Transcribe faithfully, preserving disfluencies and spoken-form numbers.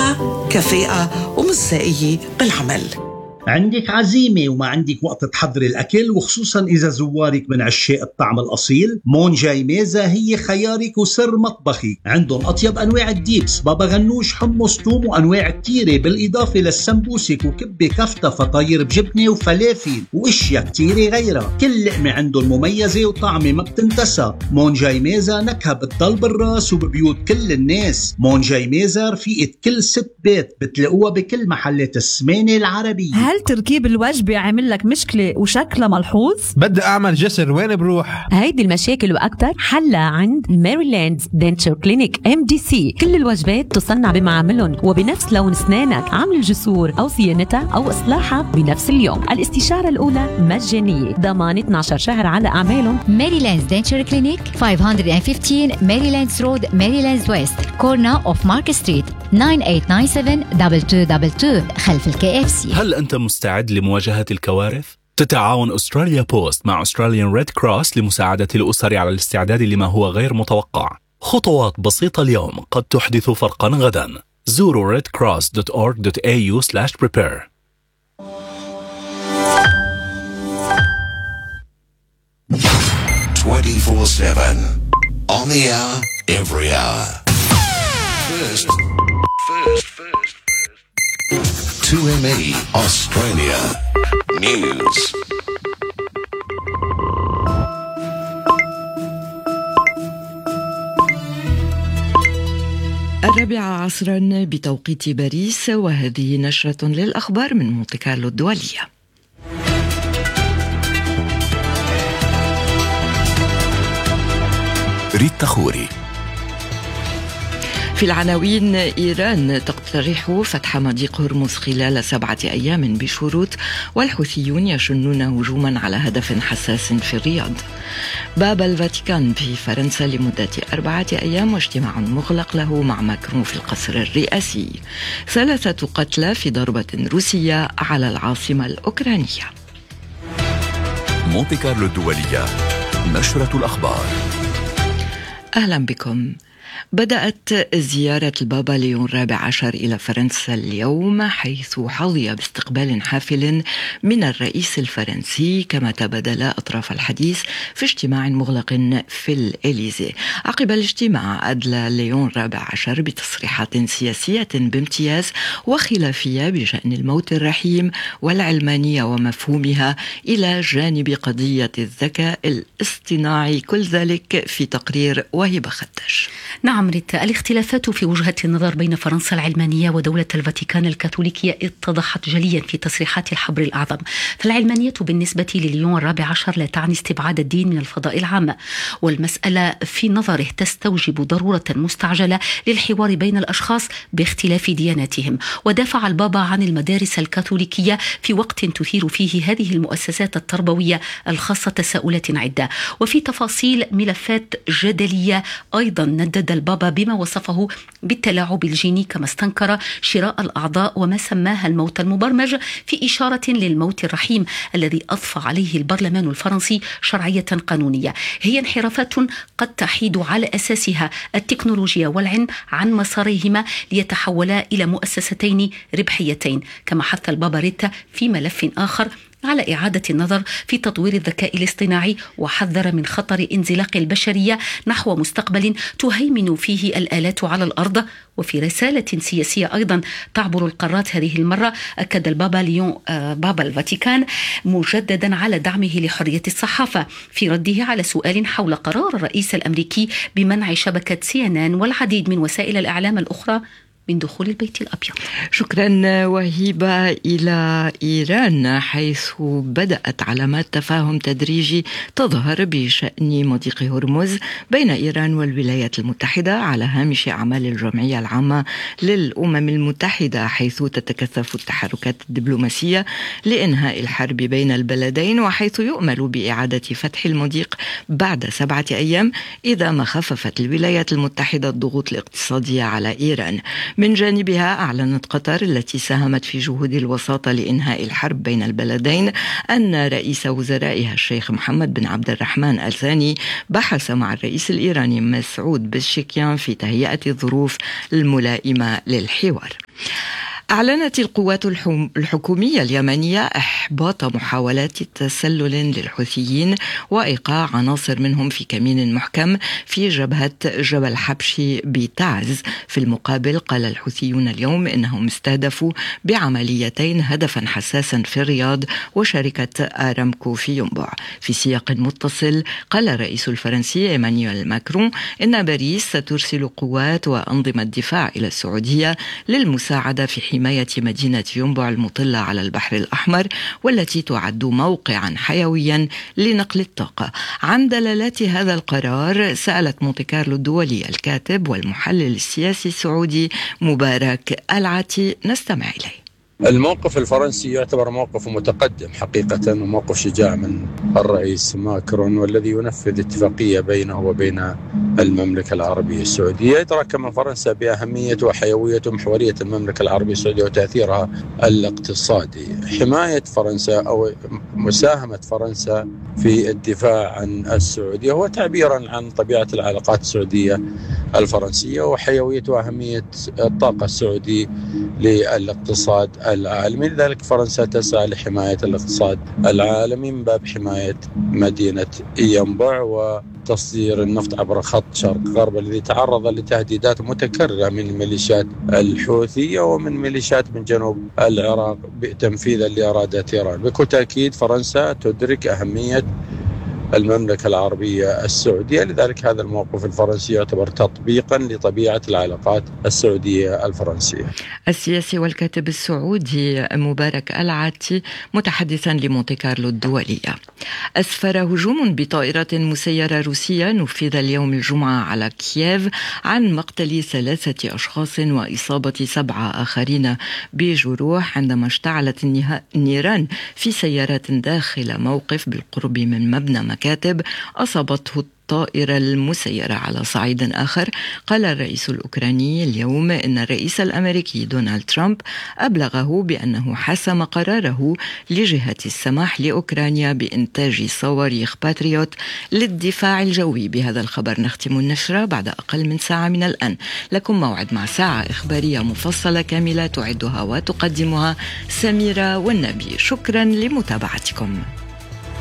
متعة، كفاءة ومصداقية بالعمل. عندك عزيمة وما عندك وقت تحضري الأكل، وخصوصا إذا زوارك من عشاق الطعم الأصيل، مونجاي ميزة هي خيارك وسر مطبخي. عندهم أطيب أنواع الديبس، بابا غنوش، حمص، توم، وأنواع كتيرة، بالإضافة للسمبوسك وكبة كفتة فطاير بجبنة وفلافل وإشياء كتيرة غيرها. كل لقمة عندهم مميزة وطعمة ما بتنتسى. مونجاي ميزة نكهة بتضل بالراس وببيوت كل الناس. مونجاي ميزة رفيقة كل ست بيت، بتلاقوها بكل محلات السمانة العربية. هل تركيب الوجبة عامل لك مشكلة وشكلها ملحوظ؟ بدي أعمل جسر، وين بروح؟ هيدي المشاكل وأكتر حلها عند ميريلاند دنتشر كلينيك إم دي سي. كل الوجبات تصنع بمعاملهم وبنفس لون أسنانك، عمل الجسور أو صيانتها أو إصلاحها بنفس اليوم. الاستشارة الأولى مجانية، ضمان اثنا عشر شهر على أعمالهم. ميريلاند دنتشر كلينيك خمسمية وخمستاشر ميريلاند رود، ميريلاند ويست، كورنا أوف مارك ستريت، تسعة ثمانية تسعة سبعة اثنين اثنين اثنين اثنين خلف الكي اف سي. هل أنت مستعد لمواجهة الكوارث؟ تتعاون أستراليا بوست مع أستراليان ريد كروس لمساعدة الأسر على الاستعداد لما هو غير متوقع. خطوات بسيطة اليوم قد تحدث فرقا غدا. زوروا ريد كروس دوت أورج دوت إيه يو سلاش بريبير. twenty-four seven on the hour, every hour. First, first, first, first. two M E Australia News. الرابعة عصرا بتوقيت باريس، وهذه نشرة للأخبار من مونتي كارلو الدولية. ريتا خوري. في العناوين: إيران تقترح فتح مضيق هرمز خلال سبعة أيام بشروط، والحوثيون يشنون هجوما على هدف حساس في الرياض. باب الفاتيكان في فرنسا لمدة أربعة أيام، واجتماع مغلق له مع ماكرون في القصر الرئاسي. ثلاثة قتلى في ضربة روسية على العاصمة الأوكرانية. مونتي كارلو الدولية، نشرة الأخبار. أهلا بكم. بدأت زيارة البابا ليون الرابع عشر إلى فرنسا اليوم، حيث حظي باستقبال حافل من الرئيس الفرنسي، كما تبادل أطراف الحديث في اجتماع مغلق في الإليزي. عقب الاجتماع أدلى ليون الرابع عشر بتصريحات سياسية بامتياز وخلافية بشأن الموت الرحيم والعلمانية ومفهومها، إلى جانب قضية الذكاء الاصطناعي، كل ذلك في تقرير وهبة خدش. نعم ريتا، الاختلافات في وجهة النظر بين فرنسا العلمانية ودولة الفاتيكان الكاثوليكية اتضحت جليا في تصريحات الحبر الأعظم. فالعلمانية بالنسبة لليون الرابع عشر لا تعني استبعاد الدين من الفضاء العام، والمسألة في نظره تستوجب ضرورة مستعجلة للحوار بين الأشخاص باختلاف دياناتهم. ودافع البابا عن المدارس الكاثوليكية في وقت تثير فيه هذه المؤسسات التربوية الخاصة تساؤلات عدة وفي تفاصيل ملفات جدلية. أيضا ندد البابا بما وصفه بالتلاعب الجيني، كما استنكر شراء الأعضاء وما سماها الموت المبرمج، في إشارة للموت الرحيم الذي أضفى عليه البرلمان الفرنسي شرعية قانونية. هي انحرافات قد تحيد على أساسها التكنولوجيا والعلم عن مساريهما ليتحولا إلى مؤسستين ربحيتين. كما حث البابا ريتا في ملف آخر على إعادة النظر في تطوير الذكاء الاصطناعي، وحذر من خطر انزلاق البشرية نحو مستقبل تهيمن فيه الآلات على الأرض. وفي رسالة سياسية أيضا تعبر القارات هذه المرة، أكد البابا ليون آه بابا الفاتيكان مجددا على دعمه لحرية الصحافة في رده على سؤال حول قرار الرئيس الأمريكي بمنع شبكة سي إن إن والعديد من وسائل الإعلام الأخرى من دخول البيت الأبيض. شكرا وهيبة. إلى إيران، حيث بدأت علامات تفاهم تدريجي تظهر بشأن مضيق هرمز بين إيران والولايات المتحدة على هامش أعمال الجمعية العامة للأمم المتحدة، حيث تتكثف التحركات الدبلوماسية لإنهاء الحرب بين البلدين، وحيث يؤمل بإعادة فتح المضيق بعد سبعة أيام إذا ما خففت الولايات المتحدة الضغوط الاقتصادية على إيران. من جانبها أعلنت قطر التي ساهمت في جهود الوساطة لإنهاء الحرب بين البلدين أن رئيس وزرائها الشيخ محمد بن عبد الرحمن آل ثاني بحث مع الرئيس الإيراني مسعود بزشكيان في تهيئة الظروف الملائمة للحوار. أعلنت القوات الحكومية اليمنية إحباط محاولات تسلل للحوثيين وإيقاع عناصر منهم في كمين محكم في جبهة جبل حبشي بتعز. في المقابل قال الحوثيون اليوم إنهم استهدفوا بعمليتين هدفا حساسا في الرياض وشركة آرامكو في ينبع. في سياق متصل قال الرئيس الفرنسي إيمانويل ماكرون إن باريس سترسل قوات وأنظمة دفاع إلى السعودية للمساعدة في حماية مدينة ينبع المطلة على البحر الأحمر والتي تعد موقعا حيويا لنقل الطاقة. عن دلالات هذا القرار سألت مونتي كارلو الدولية الكاتب والمحلل السياسي السعودي مبارك العتي، نستمع إليه. الموقف الفرنسي يعتبر موقف متقدم حقيقة وموقف شجاع من الرئيس ماكرون، والذي ينفذ اتفاقية بينه وبين المملكة العربية السعودية. يدرك من فرنسا بأهمية وحيوية ومحورية المملكة العربية السعودية وتأثيرها الاقتصادي. حماية فرنسا أو مساهمة فرنسا في الدفاع عن السعودية هو تعبيرا عن طبيعة العلاقات السعودية الفرنسية وحيوية وأهمية الطاقة السعودي للاقتصاد العالمي. لذلك فرنسا تسعى لحماية الاقتصاد العالمي من باب حماية مدينة ينبع وتصدير النفط عبر خط شرق غرب الذي تعرض لتهديدات متكررة من الميليشيات الحوثية ومن ميليشيات من جنوب العراق تنفيذا لإرادات إيران. بكل تأكيد فرنسا تدرك أهمية المملكة العربية السعودية، لذلك هذا الموقف الفرنسي يعتبر تطبيقا لطبيعة العلاقات السعودية الفرنسية. السياسي والكاتب السعودي مبارك العتي متحدثا لمونتي كارلو الدولية. أسفر هجوم بطائرة مسيرة روسية نفذ اليوم الجمعة على كييف عن مقتل ثلاثة أشخاص وإصابة سبعة آخرين بجروح عندما اشتعلت النيران في سيارات داخل موقف بالقرب من مبنى مكاتب أصابته الطائرة المسيرة. على صعيد آخر قال الرئيس الأوكراني اليوم إن الرئيس الأمريكي دونالد ترامب أبلغه بأنه حسم قراره لجهة السماح لأوكرانيا بإنتاج صواريخ باتريوت للدفاع الجوي. بهذا الخبر نختم النشرة بعد أقل من ساعة من الآن. لكم موعد مع ساعة إخبارية مفصلة كاملة تعدها وتقدمها سميرة والنبي. شكرا لمتابعتكم.